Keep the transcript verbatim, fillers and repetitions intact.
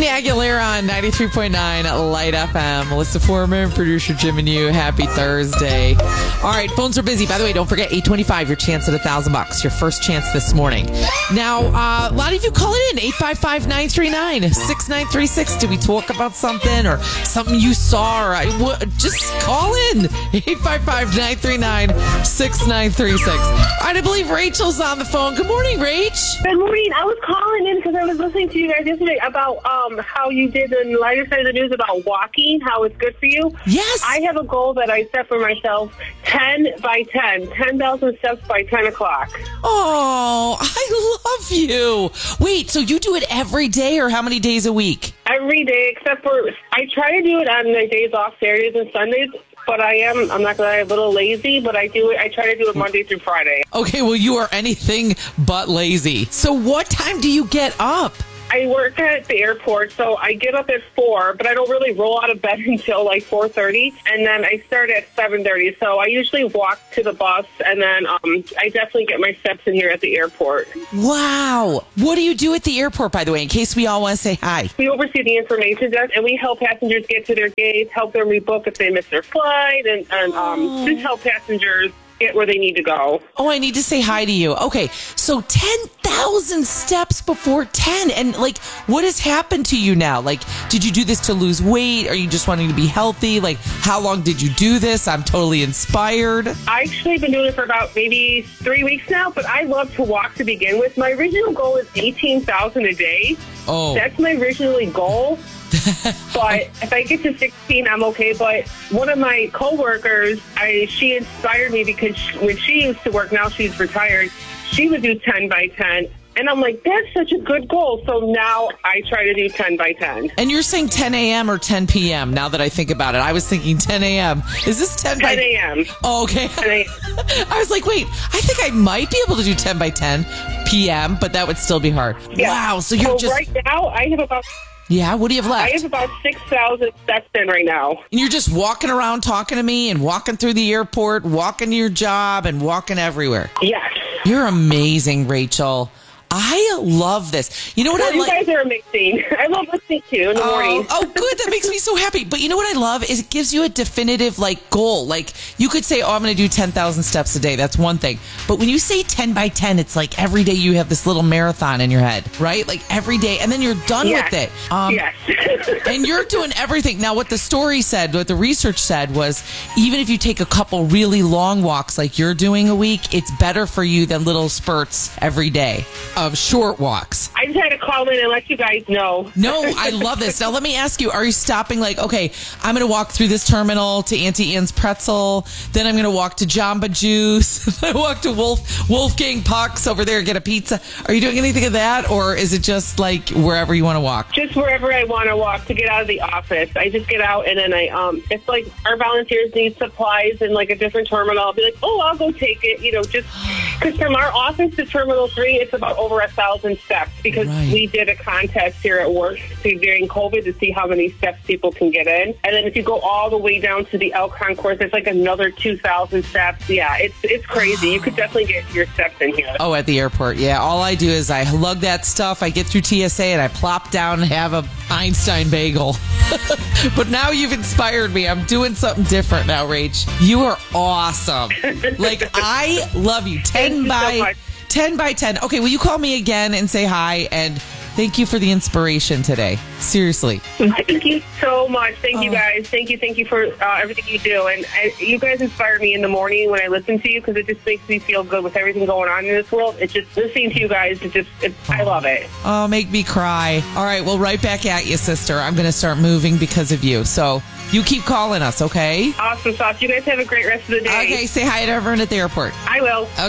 Christina Aguilera on ninety-three point nine Light F M. Melissa Foreman, producer Jim and you. Happy Thursday. All right, phones are busy. By the way, don't forget eight twenty-five, your chance at a thousand bucks. Your first chance this morning. Now, uh, a lot of you call it in. eight five five, nine three nine, six nine three six. Did we talk about something or something you saw? Or I, what, just call in. eight five five, nine three nine, six nine three six. All right, I believe Rachel's on the phone. Good morning, Rach. Good morning. I was calling in because I was listening to you guys yesterday about um, how you did the lighter side of the news about walking, how it's good for you. Yes. I have a goal that I set for myself, ten by ten, ten thousand steps by ten o'clock. Oh, I love you. Wait, so you do it every day or how many days a week? Every day, except for, I try to do it on my days off, Saturdays and Sundays. But I am, I'm not going to lie, a little lazy, but I do it. I try to do it Monday through Friday. Okay, well, you are anything but lazy. So what time do you get up? I work at the airport, so I get up at four, but I don't really roll out of bed until like four thirty, and then I start at seven thirty. So I usually walk to the bus, and then um, I definitely get my steps in here at the airport. Wow. What do you do at the airport, by the way, in case we all want to say hi? We oversee the information desk, and we help passengers get to their gates, help them rebook if they miss their flight, and, and um, just help passengers get where they need to go. Oh, I need to say hi to you. Okay, so ten thousand steps before ten. And, like, what has happened to you now? Like, did you do this to lose weight? Are you just wanting to be healthy? Like, how long did you do this? I'm totally inspired. I actually been doing it for about maybe three weeks now, but I love to walk to begin with. My original goal is eighteen thousand a day. Oh. That's my originally goal. But if I get to sixteen, I'm okay. But one of my coworkers, I she inspired me because she, when she used to work, now she's retired, she would do ten by ten. And I'm like, that's such a good goal. So now I try to do ten by ten. And you're saying ten a.m. or ten p.m. now that I think about it. I was thinking ten a.m. Is this ten by ten a.m.? Oh, okay. ten a.m. I was like, wait, I think I might be able to do ten by ten p.m., but that would still be hard. Yeah. Wow. So you're so just... right now, I have about... Yeah, what do you have left? I have about six thousand steps in right now. And you're just walking around talking to me and walking through the airport, walking to your job and walking everywhere. Yes. You're amazing, Rachel. I love this. You know what well, I you like? You guys are amazing. I love listening to you in the oh, morning. oh, good. That makes me so happy. But you know what I love is it gives you a definitive like goal. Like you could say, oh, I'm going to do ten thousand steps a day. That's one thing. But when you say ten by ten, it's like every day you have this little marathon in your head, right? Like every day. And then you're done yes. with it. Um, yes. And you're doing everything. Now, what the story said, what the research said was even if you take a couple really long walks like you're doing a week, it's better for you than little spurts every day of short walks. I just had to call in and let you guys know. No, I love this. Now, let me ask you, are you stopping like, okay, I'm going to walk through this terminal to Auntie Anne's Pretzel, then I'm going to walk to Jamba Juice, then I walk to Wolf Wolfgang Puck's over there, get a pizza. Are you doing anything of that, or is it just like wherever you want to walk? Just wherever I want to walk to get out of the office. I just get out and then I, um, if like our volunteers need supplies in like a different terminal, I'll be like, oh, I'll go take it, you know, just because from our office to Terminal three, it's about over a thousand steps because right. we did a contest here at work to, during COVID to see how many steps people can get in. And then if you go all the way down to the El Concourse, it's like another two thousand steps. Yeah, it's it's crazy. You could definitely get your steps in here. Oh, at the airport. Yeah, all I do is I lug that stuff, I get through T S A, and I plop down and have a Einstein bagel. But now you've inspired me. I'm doing something different now, Rach. You are awesome. Like, I love you. ten by ten by ten. Okay, will you call me again and say hi? And thank you for the inspiration today. Seriously. Thank you so much. Thank oh. you, guys. Thank you. Thank you for uh, everything you do. And I, you guys inspire me in the morning when I listen to you because it just makes me feel good with everything going on in this world. It's just listening to you guys. It just, it, oh. I love it. Oh, make me cry. All right. Well, right back at you, sister. I'm going to start moving because of you. So you keep calling us, okay? Awesome sauce. You guys have a great rest of the day. Okay. Say hi to everyone at the airport. I will. Okay.